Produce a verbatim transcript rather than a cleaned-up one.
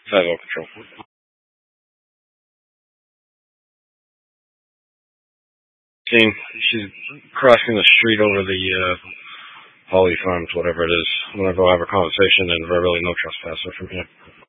five oh control. Scene. She's crossing the street over the uh, Holly Farms, whatever it is. I'm gonna go have a conversation and verbally no trespasser from here.